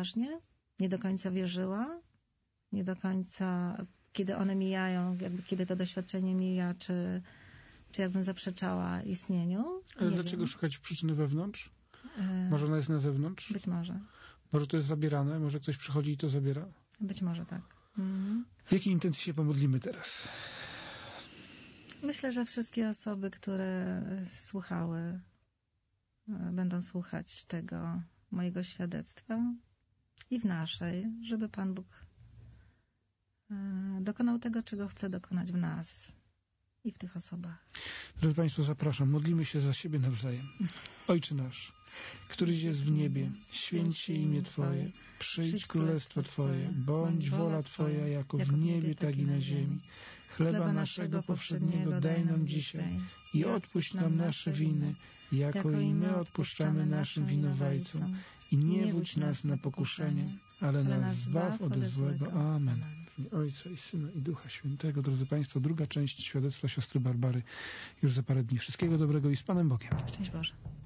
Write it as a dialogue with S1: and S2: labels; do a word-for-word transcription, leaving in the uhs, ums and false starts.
S1: poważnie, nie do końca wierzyła, nie do końca, kiedy one mijają, jakby kiedy to doświadczenie mija, czy, czy jakbym zaprzeczała istnieniu.
S2: Ale
S1: nie
S2: dlaczego
S1: wiem.
S2: szukać przyczyny wewnątrz?
S1: E,
S2: Może ona jest na zewnątrz?
S1: Być może.
S2: Może to jest zabierane? Może ktoś przychodzi i to zabiera?
S1: Być może tak. Mhm.
S2: W jakiej intencji się pomodlimy teraz?
S1: Myślę, że wszystkie osoby, które słuchały, e, będą słuchać tego mojego świadectwa i w naszej, żeby Pan Bóg e, dokonał tego, czego chce dokonać w nas i w tych osobach.
S2: Drodzy Państwo, zapraszam, modlimy się za siebie nawzajem. Ojcze nasz, któryś jest w niebie, święć się imię Twoje, przyjdź królestwo Twoje, bądź wola Twoja jako w niebie, tak i na ziemi. Chleba naszego powszedniego daj nam dzisiaj i odpuść nam nasze winy, jako i my odpuszczamy naszym winowajcom. I nie wódź nas na pokuszenie, ale nas zbaw ode złego. Amen. W imię Ojca i Syna i Ducha Świętego. Drodzy Państwo, druga część świadectwa siostry Barbary już za parę dni. Wszystkiego dobrego i z Panem Bogiem.
S1: Szczęść Boże.